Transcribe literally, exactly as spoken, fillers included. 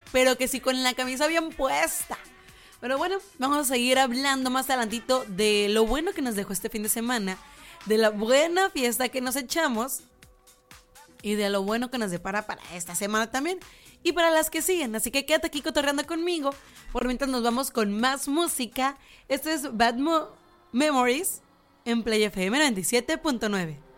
pero que sí con la camisa bien puesta. Pero bueno, vamos a seguir hablando más adelantito de lo bueno que nos dejó este fin de semana, de la buena fiesta que nos echamos y de lo bueno que nos depara para esta semana también y para las que siguen. Así que quédate aquí cotorreando conmigo, por mientras nos vamos con más música. Esto es Bad Mo- Memories en Play F M noventa y siete punto nueve.